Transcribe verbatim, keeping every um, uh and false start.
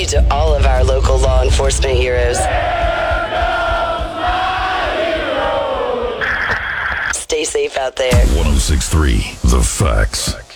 to all of our local law enforcement heroes. Stay safe out there. one oh six point three The Facts.